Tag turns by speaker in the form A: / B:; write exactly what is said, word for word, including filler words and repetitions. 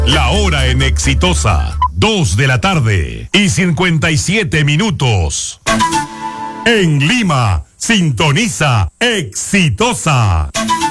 A: La hora en Exitosa, dos de la tarde y cincuenta y siete minutos. En Lima, sintoniza Exitosa.